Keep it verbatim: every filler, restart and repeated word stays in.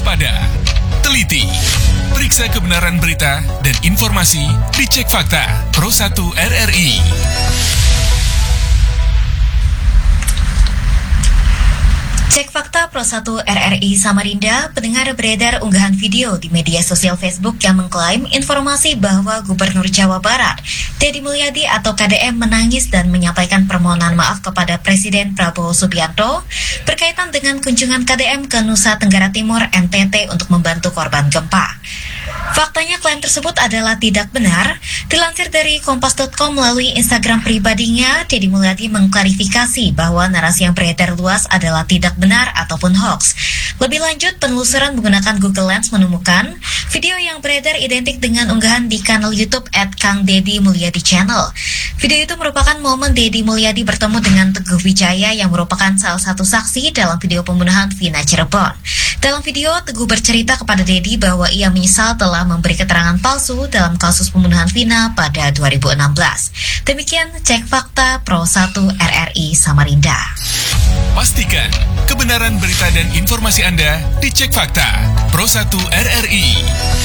waspada, teliti, periksa kebenaran berita dan informasi di Cek Fakta Pro satu R R I. Cek Fakta Pro satu R R I Samarinda, pendengar beredar unggahan video di media sosial Facebook yang mengklaim informasi bahwa Gubernur Jawa Barat, Deddy Mulyadi atau K D M menangis dan menyampaikan permohonan maaf kepada Presiden Prabowo Subianto berkaitan dengan kunjungan K D M ke Nusa Tenggara Timur N T T untuk membantu korban gempa. Faktanya klaim tersebut adalah tidak benar. Dilansir dari kompas titik com melalui Instagram pribadinya, Deddy Mulyadi mengklarifikasi bahwa narasi yang beredar luas adalah tidak benar ataupun hoax. Lebih lanjut, penelusuran menggunakan Google Lens menemukan video yang beredar identik dengan unggahan di kanal YouTube at Kang Deddy Mulyadi Channel. Video itu merupakan momen Deddy Mulyadi bertemu dengan Teguh Wijaya yang merupakan salah satu saksi dalam video pembunuhan Vina Cirebon. Dalam video, Teguh bercerita kepada Deddy bahwa ia menyesal telah memberi keterangan palsu dalam kasus pembunuhan Vina pada dua ribu enam belas. Demikian Cek Fakta Pro satu R R I Samarinda. Pastikan kebenaran berita dan informasi Anda di Cek Fakta Pro satu R R I.